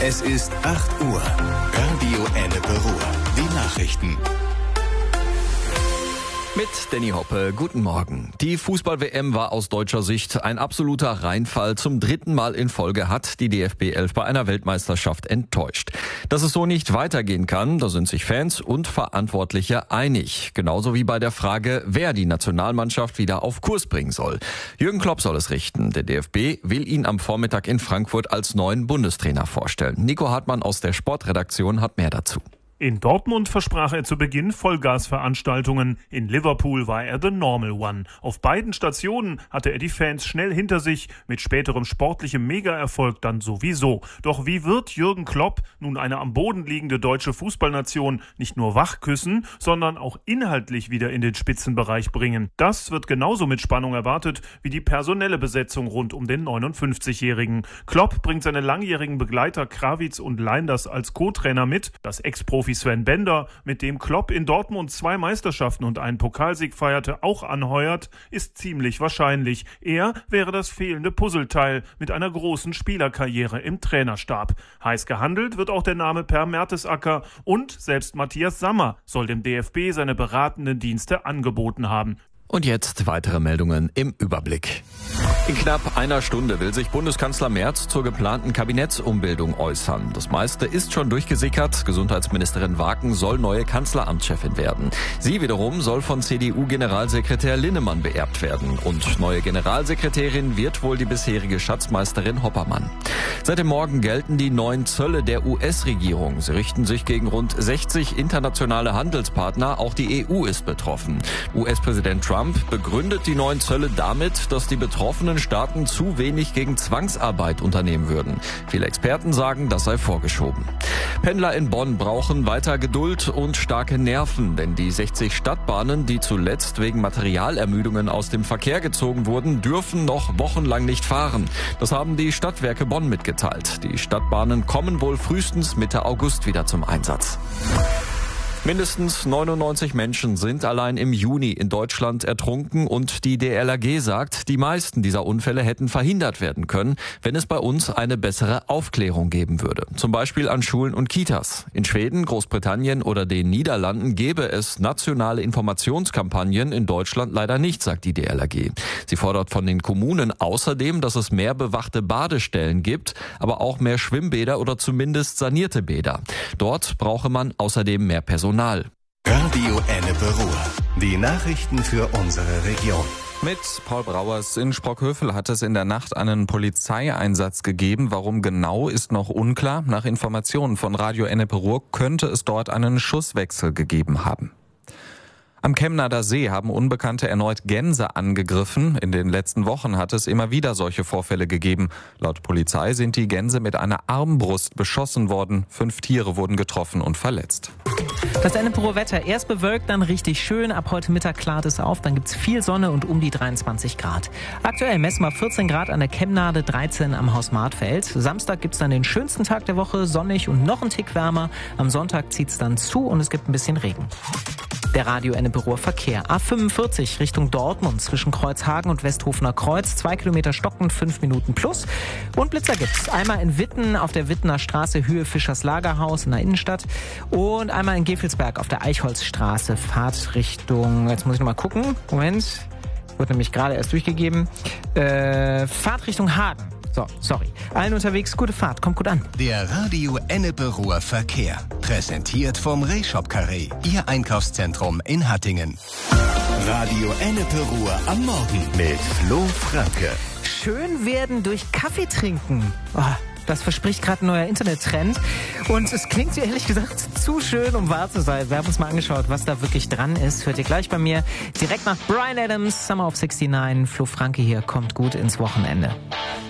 Es ist 8 Uhr. Radio Ennepe Ruhr. Die Nachrichten. Mit Danny Hoppe, guten Morgen. Die Fußball-WM war aus deutscher Sicht ein absoluter Reinfall. Zum 3. Mal in Folge hat die DFB 11 bei einer Weltmeisterschaft enttäuscht. Dass es so nicht weitergehen kann, da sind sich Fans und Verantwortliche einig. Genauso wie bei der Frage, wer die Nationalmannschaft wieder auf Kurs bringen soll. Jürgen Klopp soll es richten. Der DFB will ihn am Vormittag in Frankfurt als neuen Bundestrainer vorstellen. Nico Hartmann aus der Sportredaktion hat mehr dazu. In Dortmund versprach er zu Beginn Vollgasveranstaltungen. In Liverpool war er the normal one. Auf beiden Stationen hatte er die Fans schnell hinter sich, mit späterem sportlichem Mega-Erfolg dann sowieso. Doch wie wird Jürgen Klopp nun eine am Boden liegende deutsche Fußballnation nicht nur wachküssen, sondern auch inhaltlich wieder in den Spitzenbereich bringen? Das wird genauso mit Spannung erwartet wie die personelle Besetzung rund um den 59-Jährigen. Klopp bringt seine langjährigen Begleiter Krawitz und Leinders als Co-Trainer mit. Das Ex-Profi Sven Bender, mit dem Klopp in Dortmund 2 Meisterschaften und einen Pokalsieg feierte, auch anheuert, ist ziemlich wahrscheinlich. Er wäre das fehlende Puzzleteil mit einer großen Spielerkarriere im Trainerstab. Heiß gehandelt wird auch der Name Per Mertesacker und selbst Matthias Sammer soll dem DFB seine beratenden Dienste angeboten haben. Und jetzt weitere Meldungen im Überblick. In knapp einer Stunde will sich Bundeskanzler Merz zur geplanten Kabinettsumbildung äußern. Das meiste ist schon durchgesickert. Gesundheitsministerin Waken soll neue Kanzleramtschefin werden. Sie wiederum soll von CDU-Generalsekretär Linnemann beerbt werden. Und neue Generalsekretärin wird wohl die bisherige Schatzmeisterin Hoppermann. Seit dem Morgen gelten die neuen Zölle der US-Regierung. Sie richten sich gegen rund 60 internationale Handelspartner. Auch die EU ist betroffen. US-Präsident Trump begründet die neuen Zölle damit, dass die betroffenen Staaten zu wenig gegen Zwangsarbeit unternehmen würden. Viele Experten sagen, das sei vorgeschoben. Pendler in Bonn brauchen weiter Geduld und starke Nerven, denn die 60 Stadtbahnen, die zuletzt wegen Materialermüdungen aus dem Verkehr gezogen wurden, dürfen noch wochenlang nicht fahren. Das haben die Stadtwerke Bonn mitgeteilt. Die Stadtbahnen kommen wohl frühestens Mitte August wieder zum Einsatz. Mindestens 99 Menschen sind allein im Juni in Deutschland ertrunken und die DLRG sagt, die meisten dieser Unfälle hätten verhindert werden können, wenn es bei uns eine bessere Aufklärung geben würde. Zum Beispiel an Schulen und Kitas. In Schweden, Großbritannien oder den Niederlanden gäbe es nationale Informationskampagnen, in Deutschland leider nicht, sagt die DLRG. Sie fordert von den Kommunen außerdem, dass es mehr bewachte Badestellen gibt, aber auch mehr Schwimmbäder oder zumindest sanierte Bäder. Dort brauche man außerdem mehr Personal. Radio Ennepe Ruhr. Die Nachrichten für unsere Region. Mit Paul Brauers. In Sprockhövel hat es in der Nacht einen Polizeieinsatz gegeben. Warum genau, ist noch unklar. Nach Informationen von Radio Ennepe Ruhr könnte es dort einen Schusswechsel gegeben haben. Am Kemnader See haben Unbekannte erneut Gänse angegriffen. In den letzten Wochen hat es immer wieder solche Vorfälle gegeben. Laut Polizei sind die Gänse mit einer Armbrust beschossen worden. 5 Tiere wurden getroffen und verletzt. Das Ennepe Ruhr Wetter. Erst bewölkt, dann richtig schön. Ab heute Mittag klart es auf. Dann gibt's viel Sonne und um die 23 Grad. Aktuell messen wir 14 Grad an der Kemnade, 13 am Haus Martfeld. Samstag gibt's dann den schönsten Tag der Woche. Sonnig und noch ein Tick wärmer. Am Sonntag zieht's dann zu und es gibt ein bisschen Regen. Der Radio Ennepe Ruhr Verkehr. A45 Richtung Dortmund zwischen Kreuzhagen und Westhofener Kreuz. 2 Kilometer stockend, 5 Minuten plus. Und Blitzer gibt's. Einmal in Witten auf der Wittener Straße, Höhe Fischers Lagerhaus in der Innenstadt. Und einmal in Gevelsberg auf der Eichholzstraße. Fahrtrichtung, jetzt muss ich noch mal gucken. Moment. Wurde nämlich gerade erst durchgegeben. Fahrtrichtung Hagen. So, sorry. Allen unterwegs, gute Fahrt, kommt gut an. Der Radio Ennepe Ruhr Verkehr. Präsentiert vom Rehshop Carré, Ihr Einkaufszentrum in Hattingen. Radio Ennepe Ruhr am Morgen mit Flo Franke. Schön werden durch Kaffee trinken. Oh, das verspricht gerade ein neuer Internettrend. Und es klingt ehrlich gesagt zu schön, um wahr zu sein. Wir haben uns mal angeschaut, was da wirklich dran ist. Hört ihr gleich bei mir. Direkt nach Bryan Adams, Summer of 69. Flo Franke hier, kommt gut ins Wochenende.